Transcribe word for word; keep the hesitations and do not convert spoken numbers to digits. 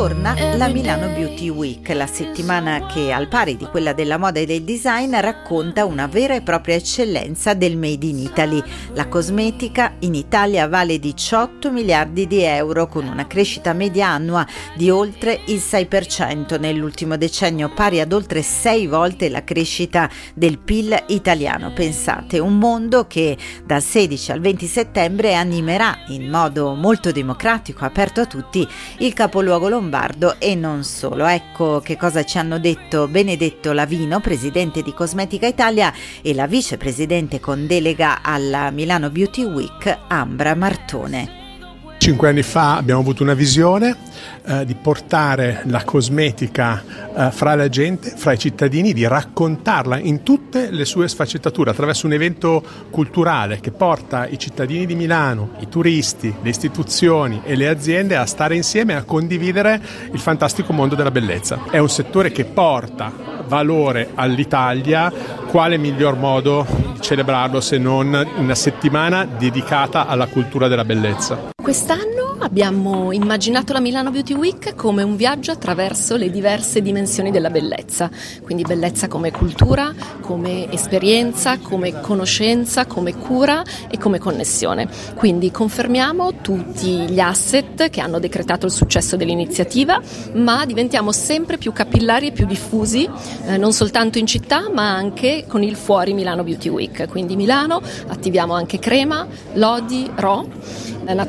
Torna la Milano Beauty Week, la settimana che, al pari di quella della moda e del design, racconta una vera e propria eccellenza del Made in Italy. La cosmetica in Italia vale diciotto miliardi di euro, con una crescita media annua di oltre il sei per cento nell'ultimo decennio, pari ad oltre sei volte la crescita del P I L italiano. Pensate, un mondo che dal sedici al venti settembre animerà in modo molto democratico, aperto a tutti, il capoluogo lombardo e non solo. Ecco che cosa ci hanno detto Benedetto Lavino, presidente di Cosmetica Italia, e la vicepresidente con delega alla Milano Beauty Week, Ambra Martone. Cinque anni fa abbiamo avuto una visione eh, di portare la cosmetica eh, fra la gente, fra i cittadini, di raccontarla in tutte le sue sfaccettature attraverso un evento culturale che porta i cittadini di Milano, i turisti, le istituzioni e le aziende a stare insieme e a condividere il fantastico mondo della bellezza. È un settore che porta valore all'Italia. Quale miglior modo di celebrarlo se non una settimana dedicata alla cultura della bellezza? Quest'anno abbiamo immaginato la Milano Beauty Week come un viaggio attraverso le diverse dimensioni della bellezza, quindi bellezza come cultura, come esperienza, come conoscenza, come cura e come connessione. Quindi confermiamo tutti gli asset che hanno decretato il successo dell'iniziativa, ma diventiamo sempre più capillari e più diffusi, eh, non soltanto in città ma anche con il fuori Milano Beauty Week. Quindi Milano, attiviamo anche Crema, Lodi, Ro.